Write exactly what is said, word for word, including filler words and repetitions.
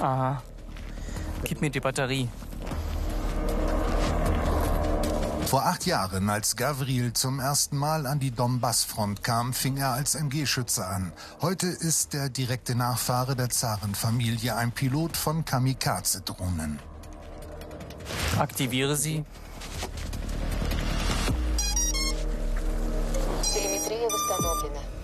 Aha. Gib mir die Batterie. Vor acht Jahren, als Gavril zum ersten Mal an die Donbass-Front kam, fing er als M G-Schütze an. Heute ist der direkte Nachfahre der Zarenfamilie, ein Pilot von Kamikaze-Drohnen. Aktiviere sie. Телеметрия восстановлена.